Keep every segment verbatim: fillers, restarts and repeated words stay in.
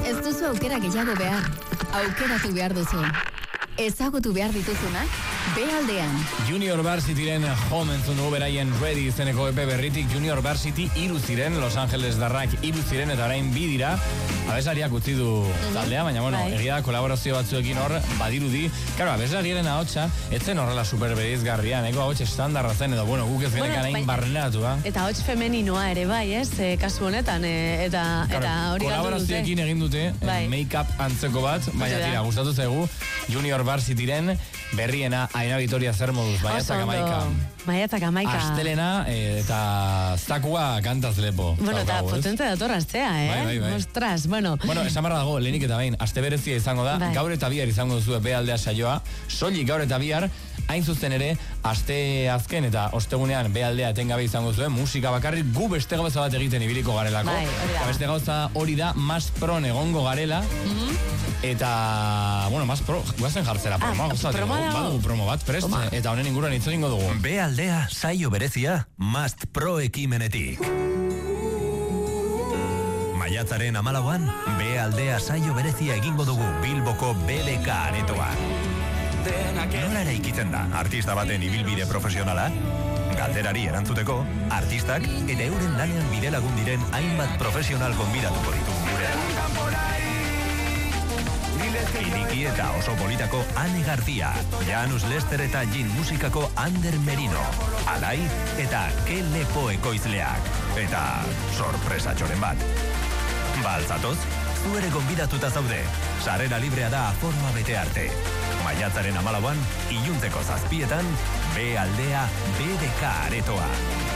Ez duzu aukera gehiago behar. Aukeratu behar duzu. Ezagutu behar dituzunak, behaldean. Junior Varsityren home entzun dugu beraien Ready izeneko epe berritik. Junior Varsity hiru ziren, Los Angeles darrak hiru ziren eta orain bi dira. Abesariak utzi du taldea, baina bueno, Bai. egia kolaborazio batzuekin hor badirudi. Claro, abesariaren ahotsa etzen horrela super bereizgarria, neko ahots estandarra zen edo bueno, guk ez Bueno, genekan hain bai- barrelatua. Eta hots femeninoa ere bai, ez? E, kasu honetan, e, eta, eta hori galdu dute. Kolaborazioekin egin dute, Bai. make-up antzeko bat, baina Hori da. tira, gustatu zaigu Junior Varsityren berriena Aina Vitoria zer moduz, maiatzak Oso ondo. amaika. Maiatzak amaika. Astelena eh, eta zakua kantaz lepo. Bueno, eta daukagu, ez? potente dator astea, eh? Bai, bai, bai. Ostras, bueno. Bueno, esan barra dago, lehenik eta behin, aste berezia izango da, Bai. gaur eta bihar izango duzu bealdea saioa, soilik gaur eta bihar, hain zuzen ere, aste azken eta ostegunean bealdea etengabe izango zuen, musika bakarrik gu beste gauza bat egiten ibiliko garelako. Bai, hori da. Eta beste gauza hori da, mas pron egongo garela, eta, bueno, mas pro, guazen jartzera, Ah, promo, gauza, promo dago. badugu promo bat, prest, Toma. eta honen inguruan hitz egingo dugu. Be aldea saio berezia Mast Pro ekimenetik. Maiatzaren amalauan, Be aldea saio berezia egingo dugu Bilboko B B K aretoan. Nola eraikitzen da artista baten ibilbide profesionala? Galderari erantzuteko, artistak eta euren lanean bide lagun diren hainbat profesional gonbidatuko ditugu gurean. Iriki eta oso politako Ane García, Janus Lester eta Gin musikako Ander Merino, Alai eta Ke Lepo ekoizleak, eta sorpresa txoren bat. Baltzatoz, zu ere gonbidatuta zaude, sarera librea da aforma bete arte. Maiatzaren amalauan, iluntzeko zazpietan, Be aldea B B K aretoa.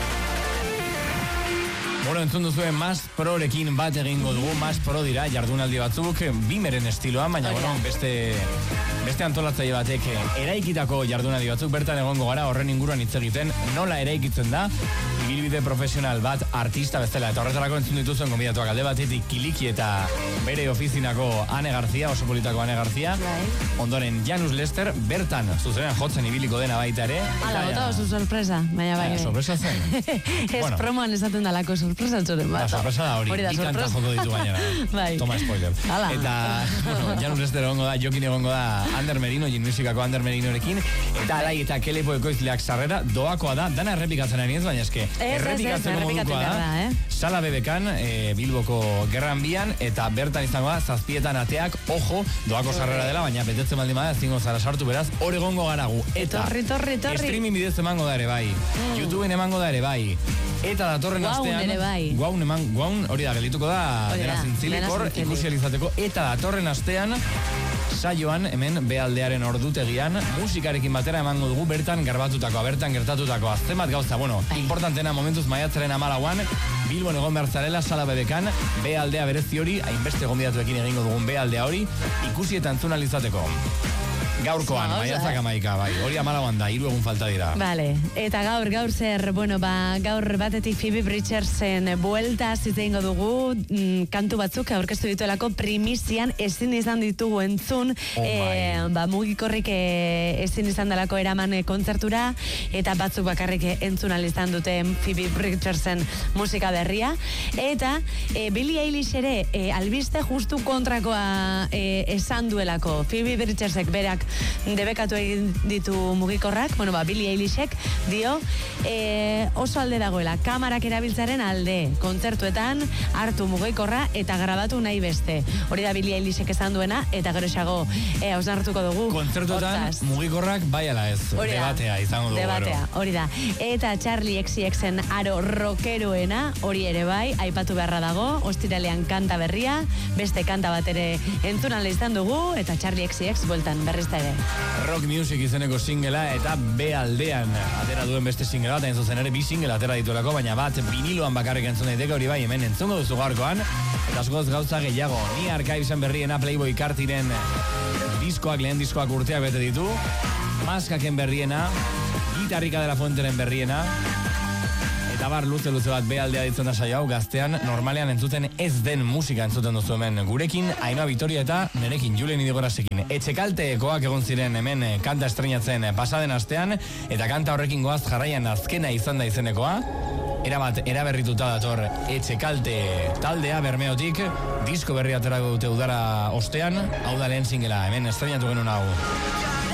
Bueno, entzun duzuen Mas Prorekin bat egingo dugu, Mas Pro dira jardunaldi batzuk, bimeren estiloan, baina bueno, beste, beste antolatzaile batek eraikitako jardunaldi batzuk, bertan egongo gara horren inguruan hitz egiten, nola eraikitzen da, ibilbide profesional bat artista bezala, eta horretarako entzun dituzuen gonbidatuak alde batetik Kiliki eta bere ofizinako Ane García, oso politako Ane García, ondoren Janus Lester, bertan zuzenean jotzen ibiliko dena baita ere. Ala, bota oso sorpresa, baina bai. Ah, sorpresa zen? Ez Bueno. promoan esaten dalako sorpresa txoren bat. La sorpresa da hori, Hori da, bi kanta sorpresa. joko ditu gainera. Bai. Toma spoiler. Hala. Eta, bueno, Janus Lester egongo da, Jokin egongo da Ander Merino, Gin musikako Ander Merinorekin, eta Alai eta Kelepo ekoizleak sarrera, doakoa da, dana errepikatzen ari ez, baina eske, Ez, ez, ez, errepikatzeko errepikatu modukoa behar da, da, eh? Sala B B Kan, e, Bilboko Gerran bian, eta bertan izango da, zazpietan ateak, ojo, doako sarrera dela, baina betetzen baldin bada, zingo zara sartu, beraz, hor egongo garagu. Eta, Torri, torri, torri. streaming bidez emango da ere bai, YouTubeen emango da ere bai, eta datorren Guaun astean, ere bai. guaun eman, guaun, hori da, geldituko da, Hori dena da, zintzilik dena hor, zintzilik. ikusi alizateko, eta datorren astean, saioan, hemen, bealdearen ordutegian, musikarekin batera emango dugu, bertan garbatutakoa, bertan gertatutakoa, zenbat gauza, bueno, importantena momentuz maiatzaren amalauan, Bilbon egon behar zarela, Sala B B Kan, bealdea berezi hori, hainbeste gonbidatuekin egingo dugun bealdea hori, ikusi eta entzun alizateko. Gaurkoan, Osa, osa. maiatzak amaika, bai, hori amalauan da, hiru egun falta dira. Vale, eta gaur, gaur zer, bueno, ba, gaur batetik Phoebe Bridgersen buelta ziteingo dugu, mm, kantu batzuk aurkeztu dituelako primizian ezin izan ditugu entzun, Oh, eh, ba, mugikorrik eh, ezin izan dalako eraman eh, kontzertura, eta batzuk bakarrik eh, entzun ahal izan dute Phoebe Bridgersen musika berria, eta eh, Billie Eilish ere eh, albiste justu kontrakoa eh, esan duelako. Phoebe Bridgersek berak debekatu egin ditu mugikorrak, bueno, ba, Billie Eilishek dio e, oso alde dagoela, kamarak erabiltzaren alde, kontzertuetan hartu mugikorra eta grabatu nahi beste. Hori da Billie Eilishek esan duena, eta gero esago e, hausnartuko dugu. Kontzertuetan, hortaz. mugikorrak bai ala ez, Hori da. debatea izango dugu. Debatea, gero. hori da. Eta Charlie X C Xen aro rockeroena, hori ere bai, aipatu beharra dago, ostiralean kanta berria, beste kanta bat ere entzun ahal izan dugu, eta Charlie X C X bueltan berriz da ere. Rock Music izeneko singela eta B aldean atera duen beste single bat, hain zuzen ere bi single atera dituelako, baina bat viniloan bakarrik entzun daiteke, hori bai hemen entzungo duzu gaurkoan, eta askoz gauza gehiago, ni Arkaibzen berriena Playboy Cartiren diskoak, lehen diskoak urteak bete ditu, Maskaken berriena, Gitarrika de la Fuenteren berriena, eta bar luze luze bat bealdea ditzen da saio hau, gaztean normalean entzuten ez den musika entzuten duzu hemen gurekin, Ainhoa Vitoria eta nerekin Julen Idigorasekin. Etxekaltekoak egon ziren hemen kanta estreinatzen pasaden astean, eta kanta horrekin goaz jarraian azkena izan da izenekoa, erabat eraberrituta dator Etxe Kalte taldea Bermeotik, disko berri aterako dute udara ostean, hau da lehen singela, hemen estrenatu genuen hau.